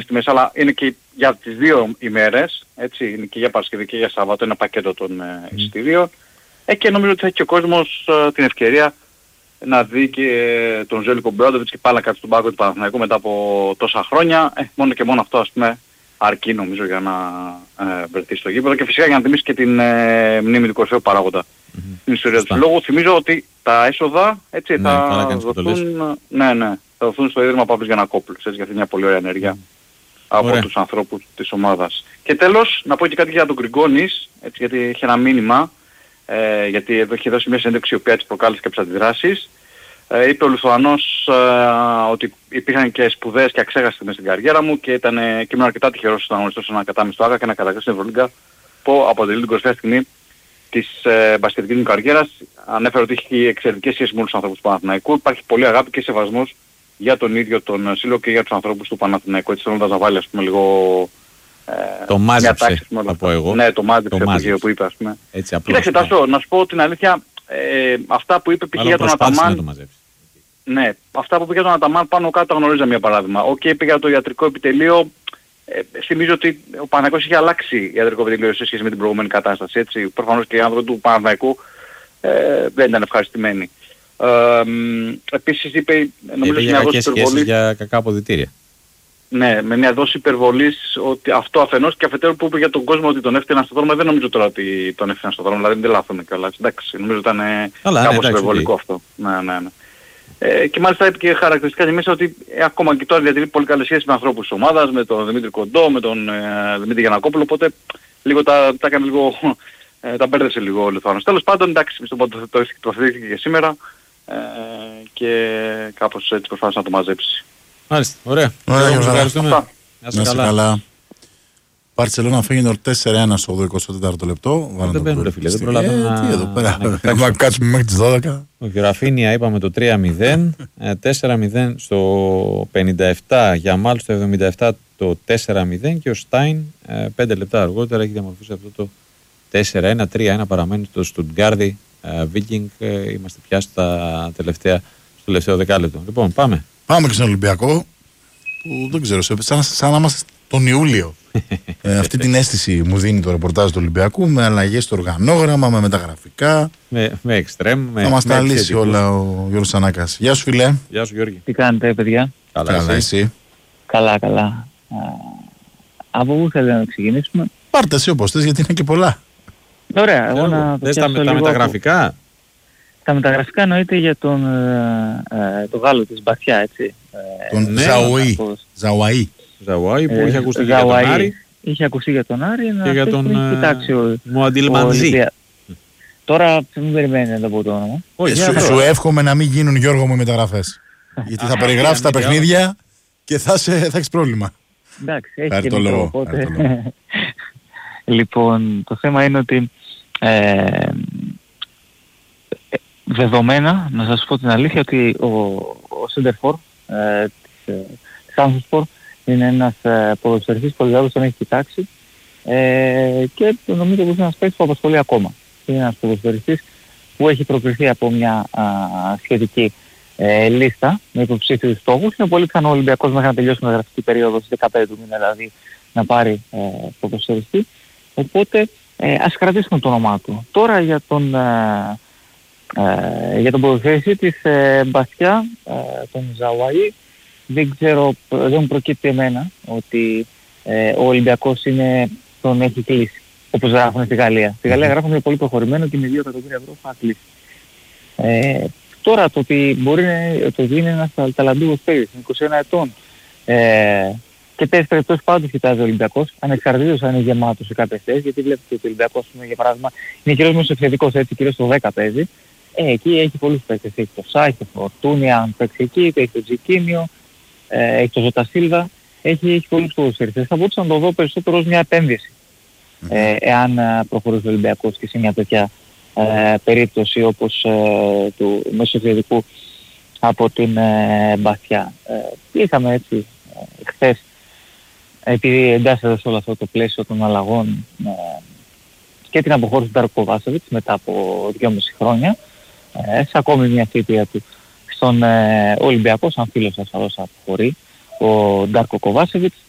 τιμές, αλλά είναι και για τις δύο ημέρες, έτσι, είναι και για Παρασκευή και για Σάββατο, ένα πακέτο των εισιτηρίων. Και νομίζω ότι θα έχει και ο κόσμος την ευκαιρία να δει και τον Ζέλικο Μπρόντοβιτς και πάλι να κάτσει στον πάγκο του Παναθηναϊκού μετά από τόσα χρόνια. Μόνο και μόνο αυτό, ας πούμε, αρκεί νομίζω για να βρεθεί στο γήπεδο και φυσικά για να τιμήσει και την μνήμη του κορυφαίου παράγοντα στην ιστορία του λόγου. Θυμίζω ότι τα έσοδα έτσι, θα δοθούν στο Ίδρυμα Παύλος Γιαννακόπουλος, έτσι, για αυτή μια πολύ ωραία ενέργεια από τους ανθρώπους της ομάδας. Και τέλος, να πω και κάτι για τον Γκριγκόνης, έτσι, γιατί έχει ένα μήνυμα, γιατί εδώ έχει δώσει μια συνέντευξη η οποία έτσι προκάλεσε κάποιες αντιδράσεις. Είπε ο Λιθουανός ότι υπήρχαν και σπουδές και αξέχαστες μέσα στην καριέρα μου και ήμουν αρκετά τυχερός όταν αγωνιστώ ένα κατάμεση στο Άγα και να κατακτήσω στην Ευρωλίγκα που αποτελεί την κορυφαία στιγμή της μπασκετικής μου καριέρας. Ανέφερε ότι έχει εξαιρετικές σχέσεις με όλους τους ανθρώπους του Παναθηναϊκού. Υπάρχει πολύ αγάπη και σεβασμός για τον ίδιο τον σύλλογο και για τους ανθρώπους του Παναθηναϊκού. Έτσι θέλοντας να βάλει, ας πούμε, λίγο το μάζεψε, θα πω εγώ. Ναι, το μάζεψε που είπε, ας πούμε. Κοίταξε, Τάσο, να σου πω την αλήθεια, αυτά που είπε π.χ. για τον Αταμάν. Ναι, αυτά που είπε για τον Αταμάν πάνω κάτω τα γνωρίζαμε για παράδειγμα. Είπε για το ιατρικό επιτελείο. Θυμίζω ότι ο Παναθηναϊκός είχε αλλάξει ιατρικό επιτελείο σε σχέση με την προηγούμενη κατάσταση. Έτσι. Προφανώς και οι άνθρωποι του Παναθηναϊκού δεν ήταν ευχαριστημένοι. Επίσης είπε, νομίζω για κακές σχέσεις, για κακά αποδυτήρια. Ναι, με μια δόση υπερβολής ότι αυτό αφενός και αφετέρου που είπε για τον κόσμο ότι τον έφτιαναν στον δρόμο. Δεν νομίζω τώρα ότι τον έφτιαναν στον δρόμο, δηλαδή δεν λάθομαι κιόλας. Εντάξει, νομίζω ήταν κάπως υπερβολικό αυτό. Ναι. Και μάλιστα είπε και χαρακτηριστικά και μέσα ότι ακόμα και τώρα διατηρεί πολύ καλές σχέσεις με ανθρώπους της ομάδας, με τον Δημήτρη Κοντό, με τον Δημήτρη Γιαννακόπουλο, οπότε λίγο τα έκανε λίγο, τα μπέρδεσε λίγο ο Λιθουανός. Τέλος πάντων, εντάξει, το θετήθηκε και σήμερα και κάπως έτσι προσπάθησε να το μαζέψει. Μάλιστα, ωραία. Ευχαριστούμε. Να είσαι καλά. Μπαρτσελόνα Φέγγενορ 4-1 στο 24ο λεπτό. Δεν μπαίνουν φίλε, δεν προλαβαίνω. Τι εδώ πέρα, να κάτσουμε μέχρι τις 12. Ο Γεραφίνια είπαμε το 3-0, 4-0 στο 57, Γιαμάλ στο 77 το 4-0 και ο Στάιν 5 λεπτά αργότερα έχει διαμορφώσει αυτό το 4-1, 3-1 παραμένει στο Στουτγκάρδι Βίκινγκ. Είμαστε πια στο τελευταίο δεκάλεπτο. Λοιπόν, πάμε. Πάμε και στον Ολυμπιακό που δεν ξέρω, σαν να είμαστε τον Ιούλιο. Αυτή την αίσθηση μου δίνει το ρεπορτάζ του Ολυμπιακού με αλλαγές στο οργανόγραμμα, με μεταγραφικά. Με εξτρέμ. Θα μας τα λύσει όλα ο Γιώργος Σανάκας. Γεια σου φίλε. Γεια σου Γιώργη. Τι κάνετε παιδιά? Καλά εσύ? Καλά. Από πού θέλετε να ξεκινήσουμε? Πάρτε εσύ όπως θες γιατί είναι και πολλά. Ωραία, εγώ να δες τα μεταγραφικά. Τα μεταγραφικά εννοείται για τον Γάλλο της Μπαθιά, έτσι. Τον Ζαουαΐ που είχε ακουστεί για τον Άρη. Είχε ακουστεί για τον Άρη και για τον Μουαντίλ Μανζή. Τώρα μην περιμένει να το πω το όνομα. Σου εύχομαι να μην γίνουν, Γιώργο μου, οι μεταγραφές. Γιατί θα περιγράψεις τα παιχνίδια και θα έχεις πρόβλημα. Εντάξει, έχει και μικρό, οπότε... Λοιπόν, το θέμα είναι ότι δεδομένα, να σας πω την αλήθεια, ότι ο Σέντερφορ της Άμστερνταμ είναι ένας ποδοσφαιριστής που ο Λιβάδος τον έχει κοιτάξει και νομίζω ότι είναι ένας παίκτης που απασχολεί ακόμα. Είναι ένας ποδοσφαιριστής που έχει προκριθεί από μια σχετική λίστα με υποψήφιους στόχους. Είναι πολύ πιθανό ο Ολυμπιακός μέχρι να τελειώσει με γραφική περίοδο στις 15 του μήνα δηλαδή να πάρει ποδοσφαιριστή. Οπότε ας κρατήσουμε το όνομά του. Τώρα για τον ποδοσφαιριστή της Μπαθιά, τον Ζαουαΐ, δεν ξέρω, δεν μου προκύπτει εμένα ότι ο Ολυμπιακός τον έχει κλείσει, όπως γράφουν στη Γαλλία. Στη Γαλλία γράφουν είναι πολύ προχωρημένο και με 2 εκατομμύρια ευρώ θα κλείσει. Τώρα το ότι μπορεί να είναι ένας ταλαντούχος παίκτης, 21 ετών, και τέτοιες περιπτώσεις πάντως κοιτάζει ο Ολυμπιακός, ανεξαρτήτως αν είναι γεμάτος σε κάποιες θέσεις, γιατί βλέπετε ότι ο Ολυμπιακός, για παράδειγμα, είναι κυρίως μεσοεπιθετικός, έτσι, κυρίως στο 10 παίζει. Εκεί έχει πολλούς παίκτες, έχει το Σάχ, το Φορτούνια, αν παίξει εκεί, έχει το Τζικίνιο, έχει το Ζωτασίλβα, έχει πολλούς ποδοσφαιριστές. Θα μπορούσα να το δω περισσότερο ως μια επένδυση, εάν προχωρήσει ο Ολυμπιακός και σε μια τέτοια περίπτωση όπως του μεσοεπιθετικού από την Μπαθιά. Είχαμε έτσι χθες, επειδή εντάσσεται σε όλο αυτό το πλαίσιο των αλλαγών και την αποχώρηση του Ντάρκο Κοβάσεβιτς μετά από 2,5 χρόνια, σε ακόμη μια θητεία του στον Ολυμπιακό, σαν φίλος ασφαλώς αποχωρεί ο Ντάρκο Κοβάσεβιτς.